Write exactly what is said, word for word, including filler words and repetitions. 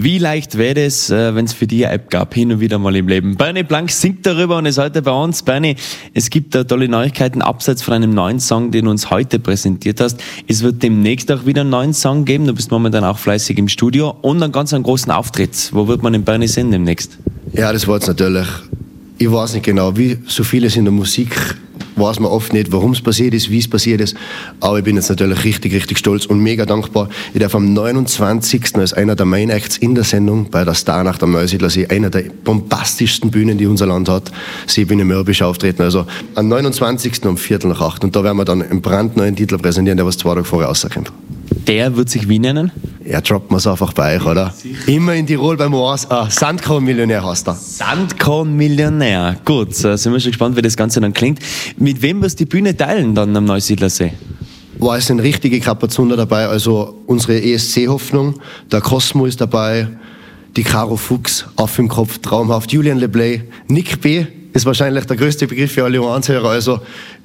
Wie leicht wäre es, wenn es für dich eine App gab, hin und wieder mal im Leben? Bernie Blank singt darüber und ist heute bei uns. Bernie, es gibt da tolle Neuigkeiten, abseits von einem neuen Song, den du uns heute präsentiert hast. Es wird demnächst auch wieder einen neuen Song geben. Du bist momentan auch fleißig im Studio und einen ganz einen großen Auftritt. Wo wird man den Bernie sehen demnächst? Ja, das war jetzt natürlich, ich weiß nicht genau, wie so vieles in der Musik, weiß man oft nicht, warum es passiert ist, wie es passiert ist, aber ich bin jetzt natürlich richtig, richtig stolz und mega dankbar. Ich darf am neunundzwanzigsten als einer der Main Acts in der Sendung bei der Starnacht am Neusiedlersee, einer der bombastischsten Bühnen, die unser Land hat, Seebühne Mörbisch auftreten. Also am neunundzwanzigsten um Viertel nach acht. Und da werden wir dann einen brandneuen Titel präsentieren, der was zwei Tage vorher rauskommt. Der wird sich wie nennen? Ja, droppt man es einfach bei euch, oder? Immer in Tirol beim Oas. Ah, Sandkorn-Millionär heißt er. Sandkorn-Millionär. Gut, so sind wir schon gespannt, wie das Ganze dann klingt. Mit wem wirst du die Bühne teilen dann am Neusiedlersee? War es sind richtige Kapazunder dabei, also unsere E S C-Hoffnung, der Cosmo ist dabei, die Caro Fuchs, auf im Kopf, traumhaft, Julian Leblay, Nick B. ist wahrscheinlich der größte Begriff für alle Ohrhörer, also